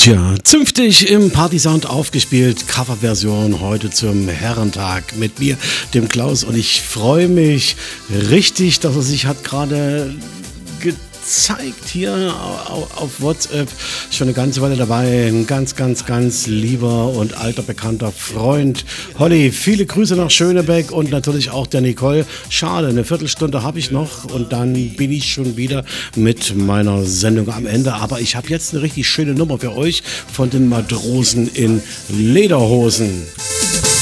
Tja, zünftig im Partysound aufgespielt, Coverversion heute zum Herrentag mit mir, dem Klaus, und ich freue mich richtig, dass er sich hat gerade gezeigt hier auf WhatsApp. Schon eine ganze Weile dabei, ein ganz lieber und alter bekannter Freund. Holly, viele Grüße nach Schönebeck und natürlich auch der Nicole. Schade, eine Viertelstunde habe ich noch und dann bin ich schon wieder mit meiner Sendung am Ende. Aber ich habe jetzt eine richtig schöne Nummer für euch von den Matrosen in Lederhosen.